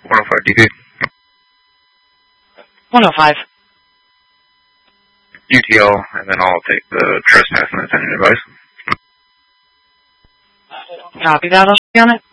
105 DP. 105. UTL, and then I'll take the trespass and attendant advice. Copy that. I'll be on it.